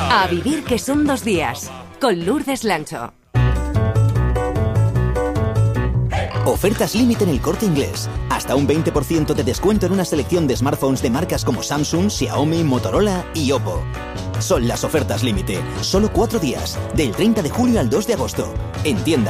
A vivir que son 2 días, con Lourdes Lancho. Ofertas límite en El Corte Inglés. Hasta un 20% de descuento en una selección de smartphones de marcas como Samsung, Xiaomi, Motorola y Oppo. Son las ofertas límite. Solo 4 días, del 30 de julio al 2 de agosto. En tienda